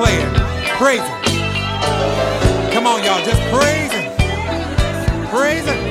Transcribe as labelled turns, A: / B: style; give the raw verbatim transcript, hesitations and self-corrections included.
A: play it. Praise him. Come on, y'all. Just praise him. Praise him.